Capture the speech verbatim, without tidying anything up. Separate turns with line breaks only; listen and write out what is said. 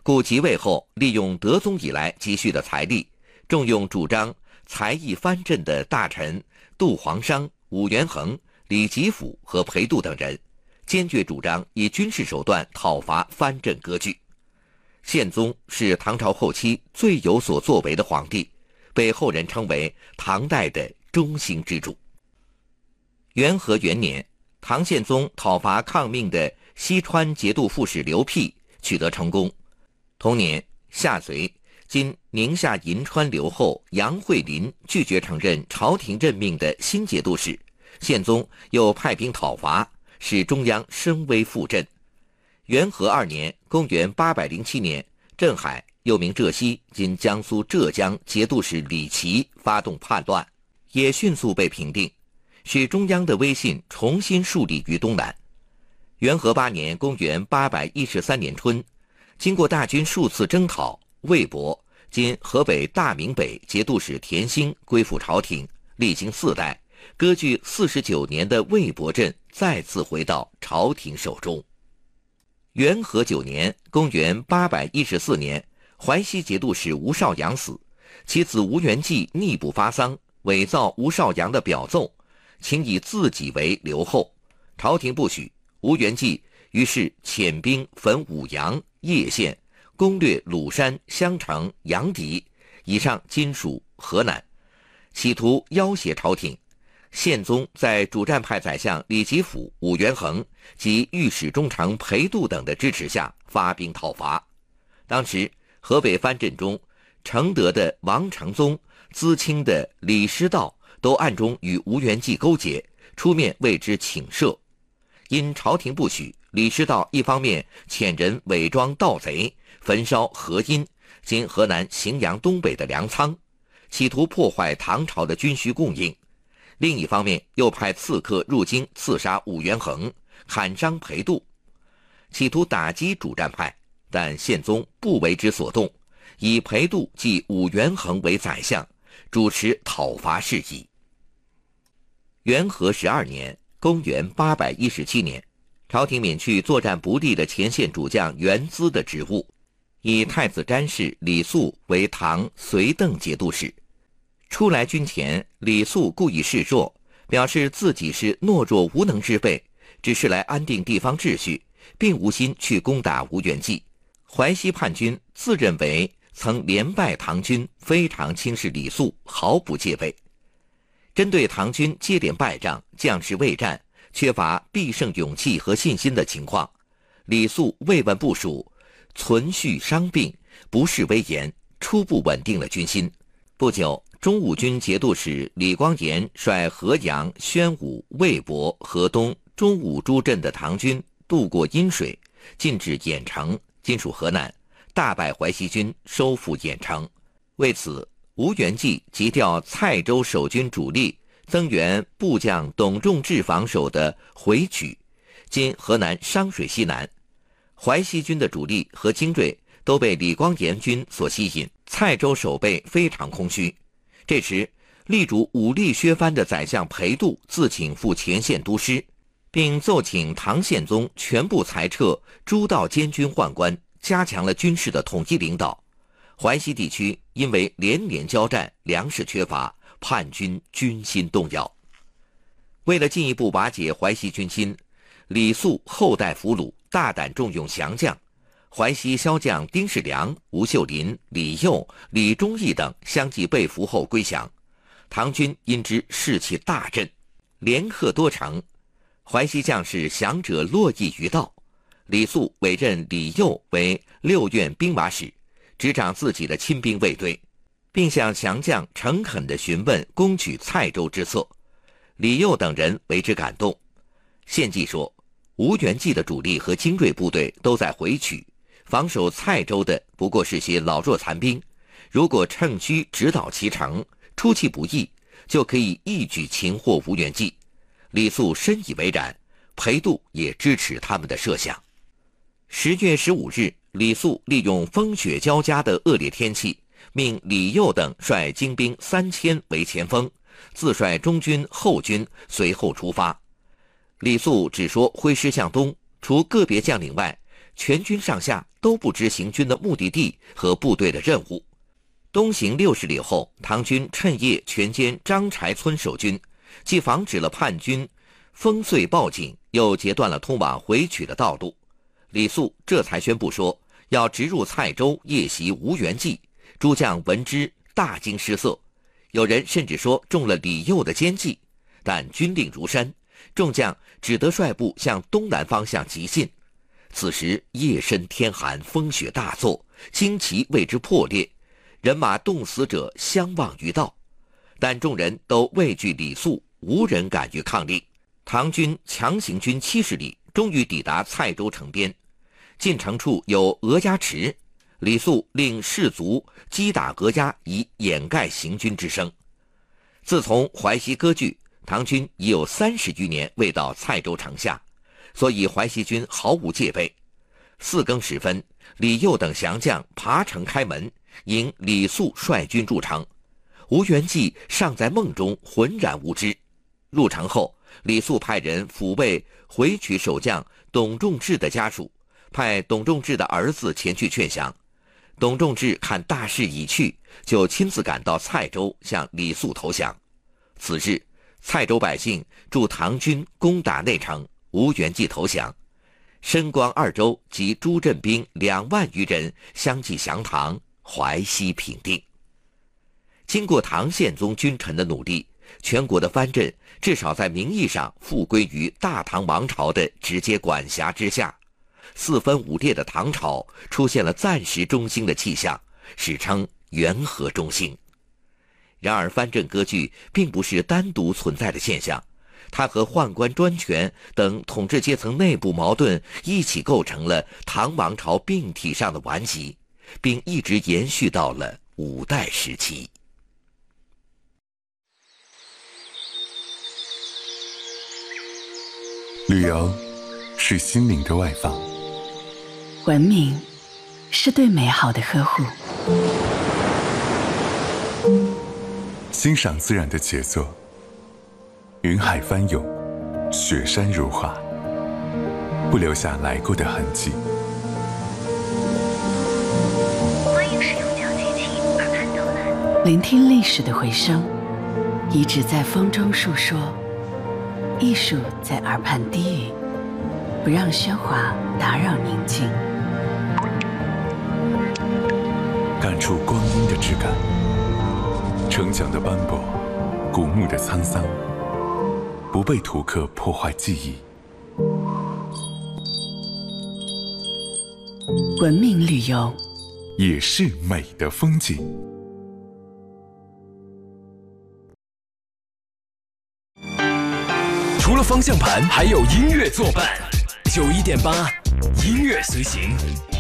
故即位后利用德宗以来积蓄的财力，重用主张才艺藩镇的大臣杜黄商、武元衡、李吉甫和裴度等人，坚决主张以军事手段讨伐藩镇割据。宪宗是唐朝后期最有所作为的皇帝，被后人称为唐代的中兴之主。元和元年，唐宪宗讨伐抗命的西川节度副使刘辟取得成功。同年，夏绥今宁夏银川留后杨惠林拒绝承认朝廷任命的新节度使，宪宗又派兵讨伐，使中央声威附振。元和二年，公元八百零七年，镇海又名浙西今江苏浙江节度使李琦发动叛乱，也迅速被平定，使中央的威信重新树立于东南。元和八年，公元八百一十三年春，经过大军数次征讨，魏博今河北大名北节度使田兴归附朝廷，历经四代，割据四十九年的魏博镇再次回到朝廷手中。元和九年，公元八百一十四年，淮西节度使吴少阳死，其子吴元济逆不发丧，伪造吴少阳的表奏，请以自己为留后，朝廷不许。吴元济于是遣兵焚武阳、叶县，攻略鲁山、襄城、阳翟，以上今属河南，企图要挟朝廷。宪宗在主战派宰相李吉甫、武元衡及御史中丞裴度等的支持下发兵讨伐。当时河北藩镇中，承德的王承宗、淄青的李师道都暗中与吴元济勾结，出面为之请赦。因朝廷不许，李师道一方面遣人伪装盗贼，焚烧河阴（今河南荥阳东北的粮仓），企图破坏唐朝的军需供应；另一方面又派刺客入京刺杀武元衡，砍伤裴度，企图打击主战派，但宪宗不为之所动，以裴度即武元衡为宰相，主持讨伐事宜。元和十二年，公元八百一十七年，朝廷免去作战不利的前线主将元资的职务，以太子詹事李肃为唐绥邓节度使。初来军前，李肃故意示弱，表示自己是懦弱无能之辈，只是来安定地方秩序，并无心去攻打吴元济。淮西叛军自认为曾连败唐军，非常轻视李肃，毫不戒备。针对唐军接连败仗，将士未战，缺乏必胜勇气和信心的情况，李肃慰问部属，存续伤病，不失威严，初步稳定了军心。不久，中武军节度使李光炎率河阳、宣武、魏博、河东、中武诸镇的唐军渡过阴水，进至郾城（今属河南），大败淮西军，收复郾城。为此，吴元济即调蔡州守军主力，增援部将董仲志防守的回曲（今河南商水西南）。淮西军的主力和精锐都被李光炎军所吸引，蔡州守备非常空虚。这时，力主武力削藩的宰相裴度自请赴前线督师，并奏请唐宪宗全部裁撤诸道监军宦官，加强了军事的统一领导。淮西地区因为连年交战，粮食缺乏，叛军军心动摇。为了进一步瓦解淮西军心，李肃后代俘虏，大胆重用降将。淮西骁将丁世良、吴秀林、李佑、李忠义等相继被俘后归降，唐军因之士气大振，连克多城。淮西将士降者络绎于道。李肃委任李佑为六院兵马使，执掌自己的亲兵卫队，并向降将诚恳地询问攻取蔡州之策。李佑等人为之感动。献计说，吴元济的主力和精锐部队都在回曲，防守蔡州的不过是些老弱残兵，如果趁虚直捣其城，出其不意，就可以一举擒获吴元济。李肃深以为然，裴度也支持他们的设想。十月十五日，李肃利用风雪交加的恶劣天气，命李佑等率精兵三千为前锋，自率中军、后军随后出发。李肃只说挥师向东，除个别将领外， 全军上下都不知行军的目的地和部队的任务。东行六十里后，唐军趁夜全歼张柴村守军，既防止了叛军烽燧报警，又截断了通往回曲的道路。李肃这才宣布说要直入蔡州夜袭吴元济。诸将闻之大惊失色，有人甚至说中了李佑的奸计。但军令如山，众将只得率部向东南方向急进。此时夜深天寒，风雪大作，旌旗为之破裂，人马冻死者相望于道。但众人都畏惧李肃，无人敢于抗令。唐军强行军七十里，终于抵达蔡州城边。进城处有鹅鸭池，李肃令士卒击打鹅鸭，以掩盖行军之声。自从淮西割据，唐军已有三十余年未到蔡州城下，所以淮西军毫无戒备。四更时分，李佑等降将爬城开门，迎李肃率军入城。吴元济尚在梦中，浑然无知。入城后，李肃派人抚慰回曲守将董仲志的家属，派董仲志的儿子前去劝降。董仲志看大势已去，就亲自赶到蔡州向李肃投降。此日，蔡州百姓助唐军攻打内城，吴元济投降。申光二州及朱镇兵两万余人相继降唐，淮西平定。经过唐宪宗君臣的努力，全国的藩镇至少在名义上复归于大唐王朝的直接管辖之下。四分五裂的唐朝出现了暂时中兴的气象，史称元和中兴。然而藩镇割据并不是单独存在的现象，它和宦官专权等统治阶层内部矛盾一起构成了唐王朝病体上的顽疾，并一直延续到了五代时期。
旅游是心灵的外放，
文明是对美好的呵护，
欣赏自然的杰作，云海翻涌，雪山如画，不留下来过的痕迹。
欢迎使用脚机器耳畔导览，聆听历史的回声，遗址在风中述说，艺术在耳畔低语，不让喧哗打扰宁静。
感触光阴的质感，城墙的斑驳，古墓的沧桑，不被图刻破坏记忆。
文明旅游
也是美的风景。
除了方向盘，还有音乐作伴。九一点八，音乐随行。